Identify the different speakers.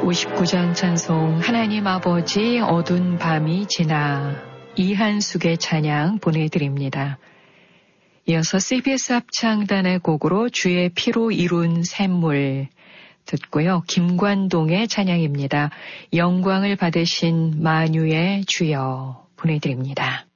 Speaker 1: 59장 찬송 하나님 아버지 어두운 밤이 지나 이한숙의 찬양 보내드립니다. 이어서 CBS 합창단의 곡으로 주의 피로 이룬 샘물 듣고요. 김관동의 찬양입니다. 영광을 받으신 만유의 주여 보내드립니다.